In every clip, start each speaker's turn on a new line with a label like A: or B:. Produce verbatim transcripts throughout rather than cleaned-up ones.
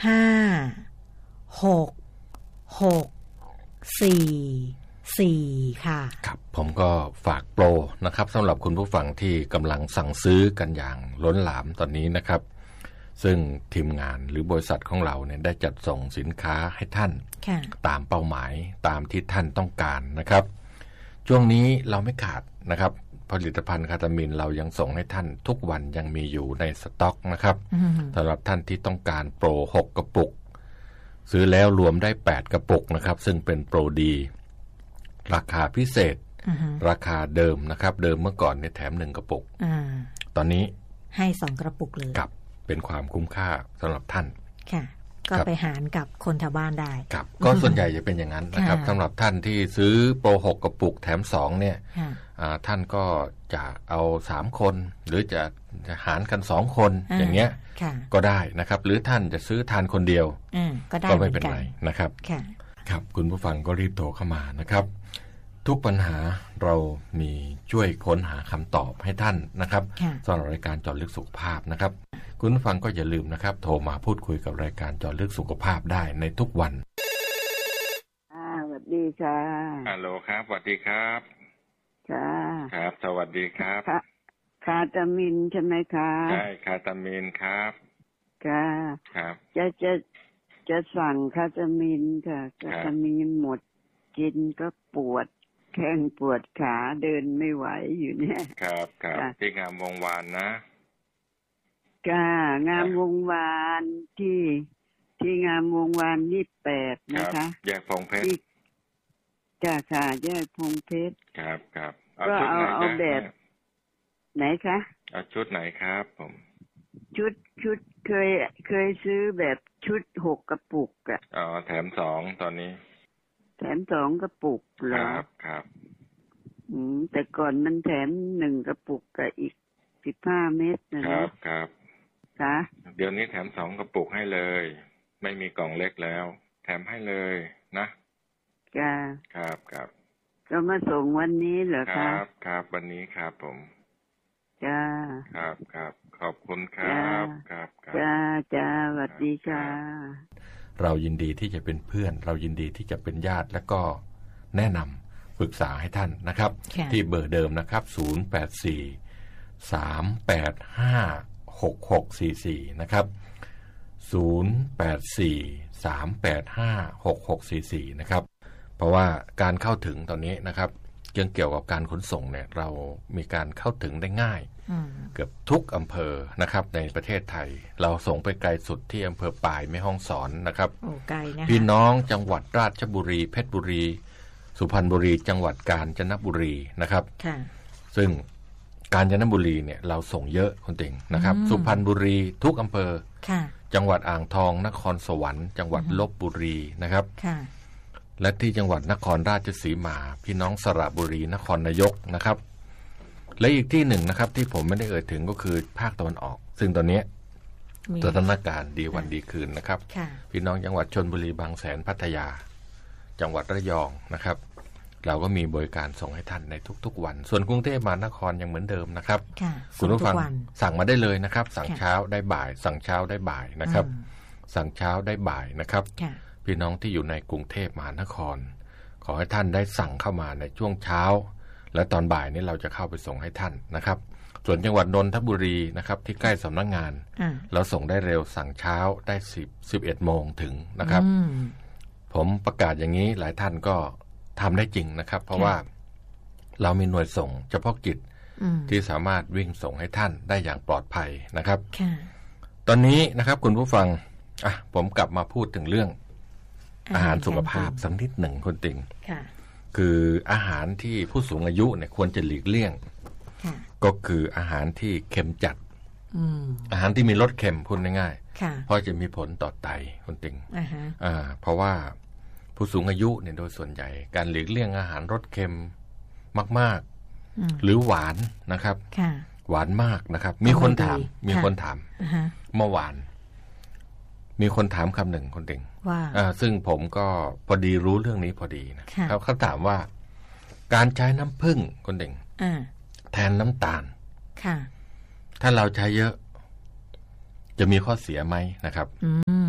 A: ห้าหกหกสี่สี่ค่ะ
B: ครับผมก็ฝากโปรนะครับสำหรับคุณผู้ฟังที่กำลังสั่งซื้อกันอย่างล้นหลามตอนนี้นะครับซึ่งทีมงานหรือบริษัทของเราเนี่ยได้จัดส่งสินค้าให้ท่านตามเป้าหมายตามที่ท่านต้องการนะครับช่วงนี้เราไม่ขาดนะครับผลิตภัณฑ์คาตามินเรายังส่งให้ท่านทุกวันยังมีอยู่ในสต็อกนะครับสำหรับท่านที่ต้องการโปรหกกระปุกซื้อแล้วรวมได้แปดกระปุกนะครับซึ่งเป็นโปรดีราคาพิเศษราคาเดิมนะครับเดิมเมื่อก่อนเนี่ยแถมหนึ่งกระปุกตอนนี้
A: ให้สองกระปุกเลย
B: กับเป็นความคุ้มค่าสำหรับท่าน
A: ค่ะก็ไปหารกับคนแถวบ้านได้
B: ครับก็ส่วนใหญ่จะเป็นอย่างนั้นนะครับสำหรับท่านที่ซื้อโปรหกกระปุกแถมสองเนี่ยท่านก็จะเอาสามคนหรือจะหารกันสองคนอย่างเงี้ยก็ได้นะครับหรือท่านจะซื้อทานคนเดียวก็ไม่เป็นไรนะครับครับคุณผู้ฟังก็รีบโทรเข้ามานะครับทุกปัญหาเรามีช่วยค้นหาคำตอบให้ท่านนะครับสำหรับรายการเจาะลึกสุขภาพนะครับคุณผู้ฟังก็อย่าลืมนะครับโทรมาพูดคุยกับรายการเจาะลึกสุขภาพได้ในทุกวัน
C: อ่าสวัสดีค่ะ
D: ฮัลโหลครับสวัสดีครับ
C: ค่ะ
D: ครับสวัสดีครับ
C: คาตามินใช่ไหมคะ
D: ใช่คาตามินครับ
C: ค่ะ
D: ครับ
C: จะจะจะสั่งคาตามินค่ะคาตามินหมดกินก็ปวดแข้งปวดขาเดินไม่ไหวอยู่เนี่ย
D: ครับครับที่งามวงวานนะ
C: ค่ะงามวงวานที่ที่งามวงวานยี่สิบแปดนะคะ
D: แยกพงเพชร
C: จ้าค่ะแยกพงเพชร
D: ครับครับ
C: ก็เอาเอาแบบไหนคะ
D: เอาชุดไหนครับผม
C: ชุดชุดเคยเคยซื้อแบบชุดหกกระปุกอ่ะ
D: อ๋อแถมสองตอนนี้
C: แถมสองกระปุกเหรอ
D: ครับครับ
C: อืมแต่ก่อนมันแถมหนึ่งกระปุกกับอีกสิบห้าเม็ดนะครับ
D: ครับ
C: ค่ะ
D: เดี๋ยวนี้แถมสองกระปุกให้เลยไม่มีกล่องเล็กแล้วแถมให้เลยนะ
C: จ้า
D: ครับครับ
C: ก็มาส่งวันนี้เหรอคะ
D: ครับครับวันนี้ครับผม
C: จ้า
D: ครับครับขอบคุณครับครับ
C: จ้าจ้าสวัสดีค่ะ
B: เรายินดีที่จะเป็นเพื่อนเรายินดีที่จะเป็นญาติและก็แนะนำปรึกษาให้ท่านนะครับที่เบอร์เดิมนะครับศูนย์ แปด สี่ สาม แปด ห้า หก หก สี่ สี่นะครับศูนย์ แปด สี่ สาม แปด ห้า หก หก สี่ สี่นะครับเพราะว่าการเข้าถึงตอนนี้นะครับเรื่องเกี่ยวกับการขนส่งเนี่ยเรามีการเข้าถึงได้ง่ายเกือบทุกอำเภอนะครับในประเทศไทยเราส่งไปไกลสุดที่อำเภอปายแม่ฮ่องสอนนะครับ
A: โอ้ไกลนะ
B: พี่น้องจังหวัดราชบุรีเพชรบุรีสุพรรณบุรีจังหวัดกาญจนบุรีนะครับซึ่งกาญจนบุรีเนี่ยเราส่งเยอะคนติงนะครับสุพรรณบุรีทุกอำเภอจังหวัดอ่างทองนครสวรรค์จังหวัดลบบุรีนะครับและที่จังหวัดนครราชสีมาพี่น้องสระบุรีนครนายกนะครับและอีกที่หนึ่งนะครับที่ผมไม่ได้เอ่ยถึงก็คือภาคตะวันออกซึ่งตอนนี้สถานการณ์ดีวันดีคืนนะครับพี่น้องจังหวัดชลบุรีบางแสนพัทยาจังหวัดระยองนะครับเราก็มีบริการส่งให้ท่านในทุกๆวันส่วนกรุงเทพมหานครยังเหมือนเดิมนะครับคุณผู้ฟังสั่งมาได้เลยนะครับสั่งเช้าได้บ่ายสั่งเช้าได้บ่ายนะครับสั่งเช้าได้บ่ายนะครับพี่น้องที่อยู่ในกรุงเทพมหานครขอให้ท่านได้สั่งเข้ามาในช่วงเช้าและตอนบ่ายนี้เราจะเข้าไปส่งให้ท่านนะครับส่วนจังหวัดนนทบุรีนะครับที่ใกล้สำนักงานเราส่งได้เร็วสั่งเช้าได้สิบ สิบเอ็ดโมงถึงนะครับผมประกาศอย่างนี้หลายท่านก็ทำได้จริงนะครับเพราะว่าเรามีหน่วยส่งเฉพาะกิจที่สามารถวิ่งส่งให้ท่านได้อย่างปลอดภัยนะครับตอนนี้นะครับคุณผู้ฟังอ่ะผมกลับมาพูดถึงเรื่องอาหารสุขภาพสักนิดหนึ่งคุณติงคืออาหารที่ผู้สูงอายุเนี่ยควรจะหลีกเลี่ยงก็คืออาหารที่เค็มจัดอาหารที่มีรสเค็มพูดง่ายๆเพราะจะมีผลต่อไตคุณติงอ่าเพราะว่าผู้สูงอายุเนี่ยโดยส่วนใหญ่การหลีกเลี่ยงอาหารรสเค็มมากๆหรือหวานนะครับหวานมากนะครับมีคนถามมีคนถามเมื่อวานมีคนถามคำหนึ่งคนติง
A: ว่า
B: ซึ่งผมก็พอดีรู้เรื่องนี้พอดีนะเขาเขาถามว่าการใช้น้ำผึ้งคนติงแทนน้ำตาลถ้าเราใช้เยอะจะมีข้อเสียไหมนะครับ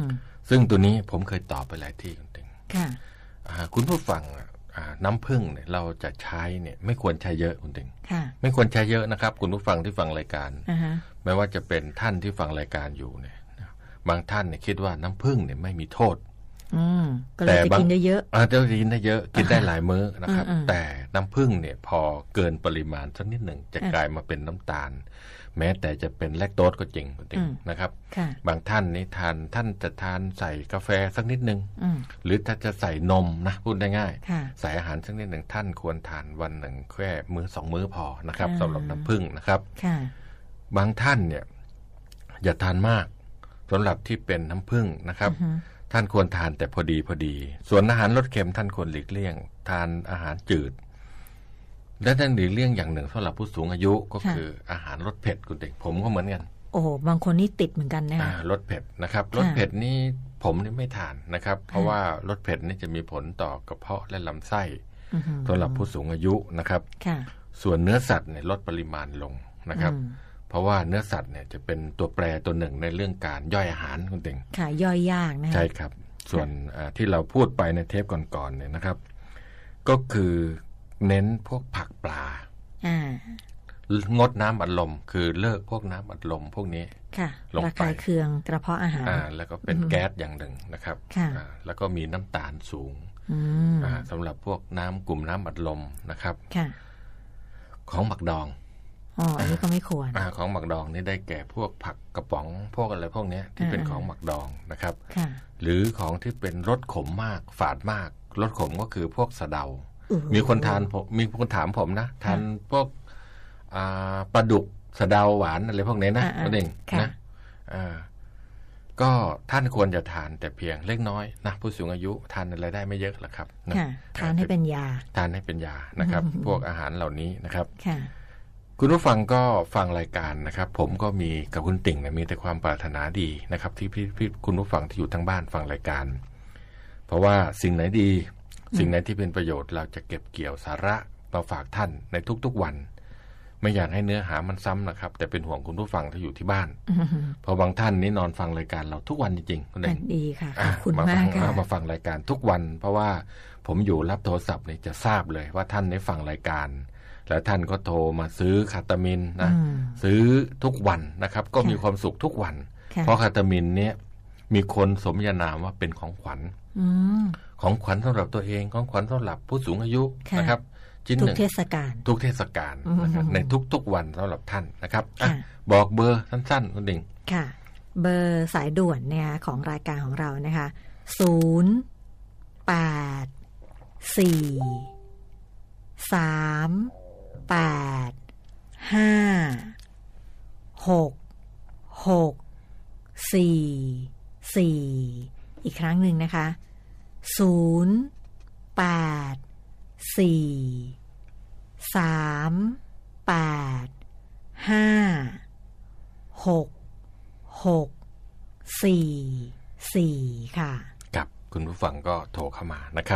B: ซึ่งตัวนี้ผมเคยตอบไปหลายที่คุณติง
A: ค่ะ
B: คุณผู้ฟังน้ำผึ้งเนี่ยเราจะใช้เนี่ยไม่ควรใช้เยอะคุณติง
A: ค่ะ
B: ไม่ควรใช้เยอะนะครับคุณผู้ฟังที่ฟังรายการ
A: uh-huh.
B: ไม่ว่าจะเป็นท่านที่ฟังรายการอยู่เนี่ยบางท่านเนี่ยคิดว่าน้ำผึ้งเนี่ยไม่มีโทษ
A: แต่จะกินได้เยอะ
B: อาจจะกินได้เยอะกินได้หลายมื้อนะครับแต่น้ำผึ้งเนี่ยพอเกินปริมาณสักนิดหนึ่งจะกลายมาเป็นน้ำตาลแม้แต่จะเป็นแลคโตสก็จริงคุณติ๊กนะครับบางท่านนี่ทานท่านจะทานใส่กาแฟสักนิดนึงหรือถ้าจะใส่นมนะพูดได้ง่ายใส่อาหารสักนิดหนึ่งท่านควรทานวันหนึ่งแค่มื้อสองมื้อพอนะครับสำหรับน้ำผึ้งนะครับบางท่านเนี่ยอย่าทานมากสำหรับที่เป็นน้ำผึ้งนะครับท่านควรทานแต่พอดีพอดีส่วนอาหารรสเค็มท่านควรหลีกเลี่ยงทานอาหารจืดและท่านหลีกเลี่ยงอย่างหนึ่งสำหรับผู้สูงอายุก็คืออาหารรสเผ็ดคุณเด็กผมก็เหมือนกัน
A: โอ้บางคนนี่ติดเหมือนกันนะ
B: รสเผ็ดนะครับรสเผ็ดนี่ผมนี่ไม่ทานนะครับเพราะว่ารสเผ็ดนี่จะมีผลต่อกระเพาะและลำไส้สำหรับผู้สูงอายุนะครับส่วนเนื้อสัตว์เนี่ยลดปริมาณลงนะครับเพราะว่าเนื้อสัตว์เนี่ยจะเป็นตัวแปรตัวหนึ่งในเรื่องการย่อยอาหารคุณเต็ง
A: ค่ะย่อยยากนะ
B: ใช่ครับส่วนที่เราพูดไปในเทปก่อนๆเนี่ยนะครับก็คือเน้นพวกผักปลางดน้ำอัดลมคือเลิกพวกน้ำอัดลมพวกนี้
A: ค่ะระคายเคืองกระเพาะอาหาร
B: แล้วก็เป็นแก๊สอย่างหนึ่งนะครับแล้วก็มีน้ำตาลสูงสำหรับพวกน้ำกลุ่มน้ำอัดลมนะครับของหมักดอง
A: อ๋ออันนี้ก็ไม่ควร
B: อ่าของหมักดองนี่ได้แก่พวกผักกระป๋องพวกอะไรพวกนี้ที่เป็นของหมักดองนะครับหรือของที่เป็นรสขมมากฝาดมากรสขมก็คือพวกสะเดามีคนทานผมมีคนถามผมนะทานพวกอ่าปลาดุกสะเดาหวานอะไรพวกนี้นะนั่นเองนะอ่าก็ท่านควรจะทานแต่เพียงเล็กน้อยนะผู้สูงอายุทานอะไรได้ไม่เยอะหรอกครับ
A: ทานให้เป็นยา
B: ทานให้เป็นยานะครับพวกอาหารเหล่านี้นะครับคุณผู้ฟังก็ฟังรายการนะครับผมก็มีกับคุณติ่งนะมีแต่ความปรารถนาดีนะครับที่พี่พี่คุณผู้ฟังที่อยู่ทั้งบ้านฟังรายการเพราะว่าสิ่งไหนดีสิ่งไหนที่เป็นประโยชน์เราจะเก็บเกี่ยวสาระมาฝากท่านในทุกๆวันไม่อยากให้เนื้อหามันซ้ำนะครับแต่เป็นห่วงคุณผู้ฟังที่อยู่ที่บ้านเพราะบางท่านนี่นอนฟังรายการเราทุกวันจริงๆคุณเอง
A: ดีค่ะขอบคุณมากค่ะ
B: มาฟังรายการทุกวันเพราะว่าผมอยู่รับโทรศัพท์นี่จะทราบเลยว่าท่านได้ฟังรายการแล้วท่านก็โทรมาซื้อคาตามินนะซื้อทุกวันนะครับก็มีความสุขทุกวันเพราะคาตามินเนี่ยมีคนสมญานามว่าเป็นของขวัญของขวัญสำหรับตัวเองของขวัญสำหรับผู้สูงอายุนะครับ
A: ชิ้นหนึ่งทุกเทศกาล
B: ทุกเทศกาลนะครับในทุกๆวันสำหรับท่านนะครับบอกเบอร์สั้นๆคุณดิ่ง
A: ค่ะเบอร์สายด่วนเนี่ยของรายการของเรานะคะศูนย์แปดสี่สามแปดห้าหกหกสี่สี่อีกครั้งหนึ่งนะคะศูนย์แปดสี่สามแปดห้าหกหกสี่สี่ค่ะ
B: กับคุณผู้ฟังก็โทรเข้ามานะครับ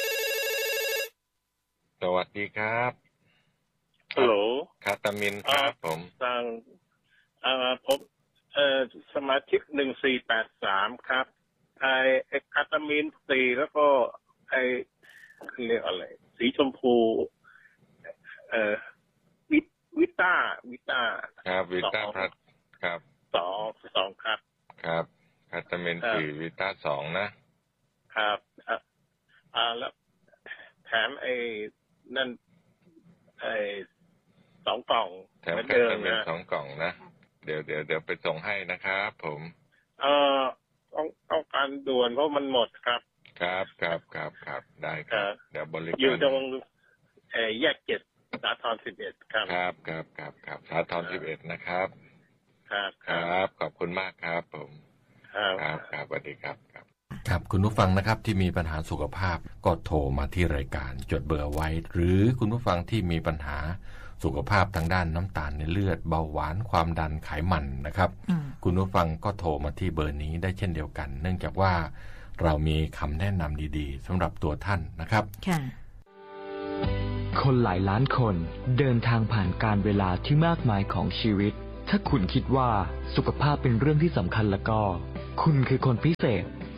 D: สวัสดีครับ
E: ฮัลโหล
D: คาตามินครับผม
E: ทางอ่าผมเอ่อสมาชิกหนึ่งสี่แปดสามครับไอไอคาตามินสี่แล้วก็ไอเรียกอะไรสีชมพูเอ่อวิวิต้าวิต้า
D: ครับวิต้าพัดครับ
E: สองสองครับ
D: ครับคาตามินสี่วิต้าสองนะครับอ่าแล้วแถมไอ้นั่นไอ้สองกล่องแถมคาตามินสองกล่องนะเดี๋ยวเดี๋ยวเดี๋ยวไปส่งให้นะครับผม
E: เอ่อต้องต้องการด่วนเพราะมันหมดครับ
D: ครับครับครับครับได้ครับเดี๋ยวบริการ
E: อยู่ตรงเอ่อแยกเจ็ดสาทรสิบเอ็ดครับ
D: ครับครับครับครับสาทรสิบเอ็ดนะครับ
E: ครับ
D: ครับขอบคุณมากครับผมครับครับสวัสดีครับครับ
B: ครับคุณผู้ฟังนะครับที่มีปัญหาสุขภาพก็โทรมาที่รายการจดเบอร์ไว้หรือคุณผู้ฟังที่มีปัญหาสุขภาพทางด้านน้ำตาลในเลือดเบาหวานความดันไขมันนะครับคุณผู้ฟังก็โทรมาที่เบอร์นี้ได้เช่นเดียวกันเนื่องจากว่าเรามีคำแนะนำดีๆสำหรับตัวท่านนะครับ
A: ค่ะ
F: คนหลายล้านคนเดินทางผ่านการเวลาที่มากมายของชีวิตถ้าคุณคิดว่าสุขภาพเป็นเรื่องที่สำคัญแล้วก็คุณคือคนพิเศษ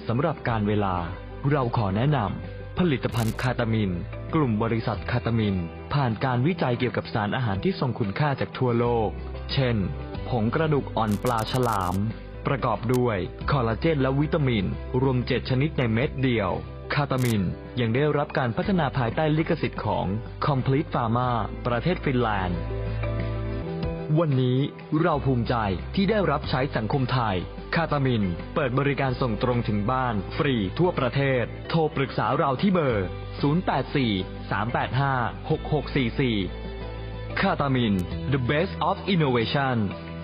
F: สำหรับการเวลาเราขอแนะนำผลิตภัณฑ์คาตามินกลุ่มบริษัทคาตามินผ่านการวิจัยเกี่ยวกับสารอาหารที่ทรงคุณค่าจากทั่วโลกเช่นผงกระดูกอ่อนปลาฉลามประกอบด้วยคอลลาเจนและวิตามินรวมเจ็ดชนิดในเม็ดเดียวคาตามินยังได้รับการพัฒนาภายใต้ลิขสิทธิ์ของ Complete Pharma ประเทศฟินแลนด์วันนี้เราภูมิใจที่ได้รับใช้สังคมไทยคาตามินเปิดบริการส่งตรงถึงบ้านฟรีทั่วประเทศโทรปรึกษาเราที่เบอร์ศูนย์ แปด สี่ สาม แปด ห้า หก หก สี่ สี่คาตามิน The Best of Innovation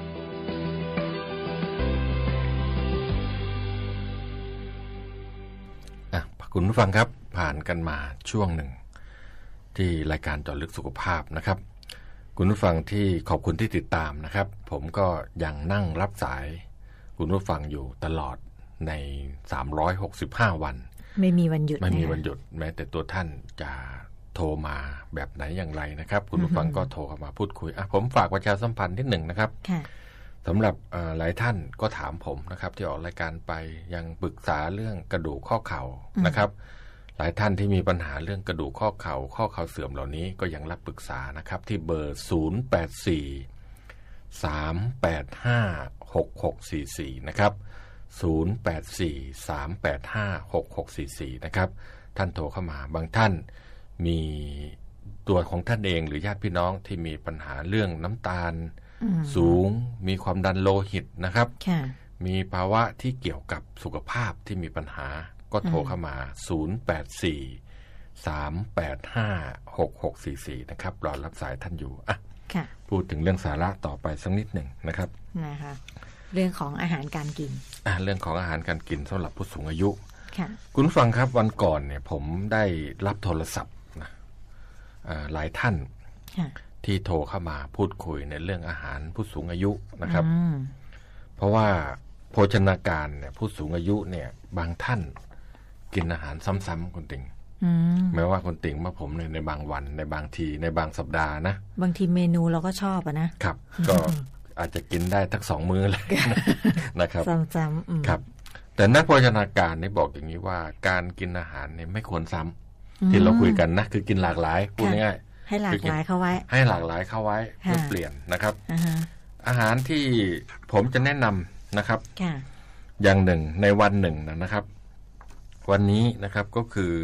B: คุณผู้ฟังครับผ่านกันมาช่วงหนึ่งที่รายการเจาะลึกสุขภาพนะครับคุณผู้ฟังที่ขอบคุณที่ติดตามนะครับผมก็ยังนั่งรับสายคุณผู้ฟังอยู่ตลอดในสามร้อยหกสิบห้าวัน
A: ไม่มีวันหยุด
B: ไม่มีวันหยุดแม้แต่ตัวท่านจะโทรมาแบบไหนอย่างไรนะครับคุณผู้ฟังก็โทรเข้ามาพูดคุยอ่ะผมฝากประชาสัมพันธ์นิดหนึ่งนะครับสำหรับหลายท่านก็ถามผมนะครับที่ออกรายการไปยังปรึกษาเรื่องกระดูกข้อเข่านะครับหลายท่านที่มีปัญหาเรื่องกระดูกข้อเข่าข้อเข่าเสื่อมเหล่านี้ก็ยังรับปรึกษานะครับที่เบอร์ศูนย์ แปด สี่ สาม แปด ห้า หก หก สี่ สี่นะครับศูนย์ แปด สี่ สาม แปด ห้า หก หก สี่ สี่นะครับท่านโทรเข้ามาบางท่านมีตัวของท่านเองหรือญาติพี่น้องที่มีปัญหาเรื่องน้ำตาลสูงมีความดันโลหิตนะครับมีภาวะที่เกี่ยวกับสุขภาพที่มีปัญหาก็โทรเข้ามาศูนย์ แปด สี่ สาม แปด ห้า หก หก สี่ สี่นะครับรอรับสายท่านอยู่อ่ะพูดถึงเรื่องสาระต่อไปสักนิดหนึ่งนะครับ
A: นะคะเรื่องของอาหารการกิน
B: อ่ะเรื่องของอาหารการกินสำหรับผู้สูงอายุคุณฟังครับวันก่อนเนี่ยผมได้รับโทรศัพท์นะหลายท่านที่โทรเข้ามาพูดคุยในเรื่องอาหารผู้สูงอายุนะครับเพราะว่าโภชนาการเนี่ยผู้สูงอายุเนี่ยบางท่านกินอาหารซ้ำๆคุณติ๋งแม้ว่าคุณติ๋งมาผมในในบางวันในบางทีในบางสัปดาห์นะ
A: บางทีเมนูเราก็ชอบอะนะครับ
B: ก็อาจจะกินได้ทั้งสองมื้อเลยนะครับ
A: ซ้ำๆ
B: ครับแต่นักโภชนาการนี่บอกอย่างนี้ว่าการกินอาหารเนี่ยไม่ควรซ้ำที่เราคุยกันนะคือกินหลากหลายพูดง่าย
A: ๆให้หลากหลายเข้าไว้
B: ให้หลากหลายเข้าไว้เพื่อเปลี่ยนนะครับอาหารที่ผมจะแนะนำนะครับอย่างหนึ่งในวันหนึ่งนะครับวันนี้นะครับก็คือ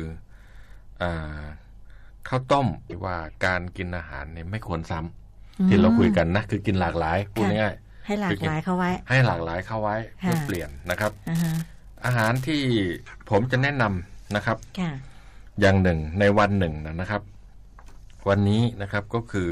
B: ข้าวต้มว่าการกินอาหารเนี่ยไม่ควรซ้ำที่เราคุยกันนะคือกินหลากหลายพูดง่าย
A: ๆให้หลากหลายเข้าไว้
B: ให้หลากหลายเข้าไว้เพื่อเปลี่ยนนะครับอาหารที่ผมจะแนะนำนะครับอย่างหนึ่งในวันหนึ่งนะครับวันนี้นะครับก็คือ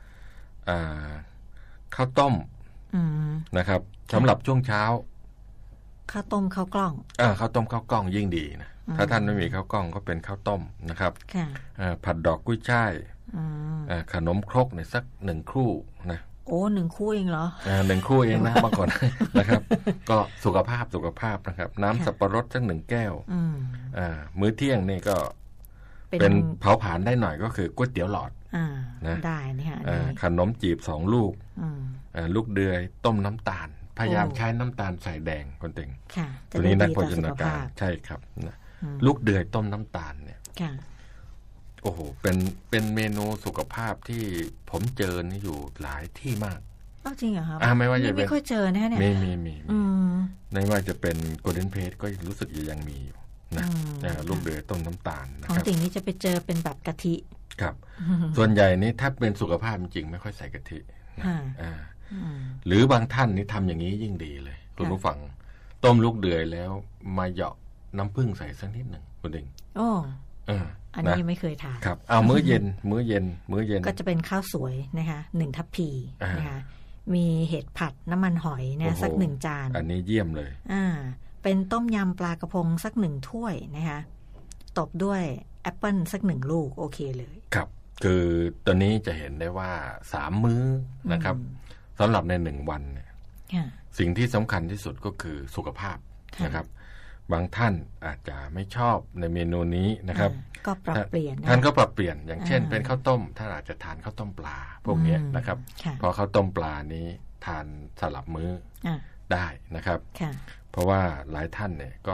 B: ข้าวต้มนะครับสำหรับช่วงเช้า
A: ข้าวต้มข้าวกล้อง
B: อ่าข้าวต้มข้าวกล้องยิ่งดีนะถ้าท่านไม่มีข้าวกล้องก็เป็นข้าวต้มนะครับผัดดอกกุ้ยช่ายขนมครกเนี่ยสักหนึ่งคู่นะ
A: โอ้หนึ่งคู่เองเหรอ
B: อ่าหนึ่งคู่เองนะเมื่อก่อนนะครับก็สุขภาพสุขภาพนะครับน้ำสับปะรดสักหนึ่งแก้วอ่ามื้อเที่ยงนี่ก็เป็นเผาผลาญได้หน่อยก็คือก๋วยเตี๋ยวหลอด
A: นะได้นี่ค่ะ
B: ขนมจีบสองลูกลูกเดือยต้มน้ำตาลพยายามใช้น้ำตาลใส่แดงคนติงตัวนี้นักโภชนาการใช่ครับนะลูกเดือยต้มน้ำตาลเนี่ยโอ้โหเป็นเป็นเมนูสุขภาพที่ผมเจอนี่อยู่หลายที่มาก
A: จริงเหรอครับ
B: ไม่ว่าจะเป็น
A: ไม่ค่อยเจอนะเนี่ย
B: มีมีมีไม่ว่าจะเป็นโกลเด้นเพสก็รู้สึกยังมีอยู่นะลูกเดือยต้มน้ำตาล
A: ของติ่งนี่จะไปเจอเป็นแบบกะทิ
B: ครับส่วนใหญ่นี่ถ้าเป็นสุขภาพจริงไม่ค่อยใส่กะทิหรือบางท่านนี่ทำอย่างนี้ยิ่งดีเลยคุณผู้ฟังต้มลูกเดือยแล้วมาเหยาะน้ำผึ้งใส่สักนิดหนึ่งคุณดิง
A: โอ้อันนี้ไม่เคยทาน
B: ครับเอามื้อเย็นมื้อเย็นมื้อเย็น
A: ก็จะเป็นข้าวสวยนะคะหนึ่งทัพพีนะคะมีเห็ดผัดน้ำมันหอยนะสักหนึ่งจาน
B: อันนี้เยี่ยมเลย
A: อ่าเป็นต้มยำปลากระพงสักหนึ่งถ้วยนะคะตบด้วยแอปเปิ้ลสักหนึ่งลูกโอเคเลย
B: ครับคือตัวนี้จะเห็นได้ว่าสามมื้อนะครับสำหรับในหนึ่งวันเนี่ยสิ่งที่สำคัญที่สุดก็คือสุขภาพนะครับบางท่านอาจจะไม่ชอบในเมนูนี้นะครับ
A: ก็ปรับเปลี่ยน
B: ท่านก็ปรับเปลี่ยนอย่างเช่นเป็นข้าวต้มท่านอาจจะทานข้าวต้มปลาพวกนี้นะครับเพราะข้าวต้มปลานี้ทานสลับมื้อได้นะครับเพราะว่าหลายท่านเนี่ยก็